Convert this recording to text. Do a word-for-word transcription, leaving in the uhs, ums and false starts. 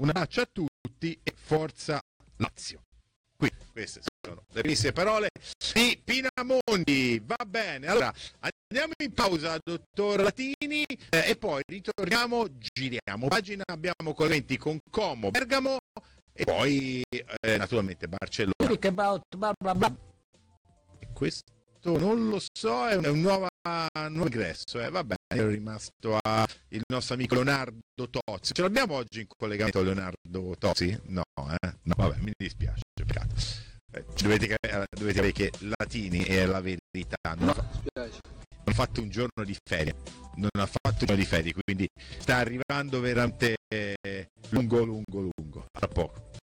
un abbraccio a tutti e forza Lazio. Qui, queste sono le primissime parole di Pinamonti. Va bene, allora andiamo in pausa, dottor Latini, eh, e poi ritorniamo, giriamo pagina, abbiamo collegamenti con Como, Bergamo e poi eh, naturalmente Barcellona. E questo non lo so, è un, è un nuovo ingresso, eh. Va bene, ero rimasto a il nostro amico Leonardo Tozzi. Ce l'abbiamo oggi in collegamento Leonardo Tozzi? No, eh? No, vabbè, mi dispiace, peccato. Eh, dovete, dovete sapere che Latini è la verità, non ha, non ha fatto un giorno di ferie, non ha fatto un giorno di ferie, quindi sta arrivando veramente lungo, lungo, lungo, tra poco.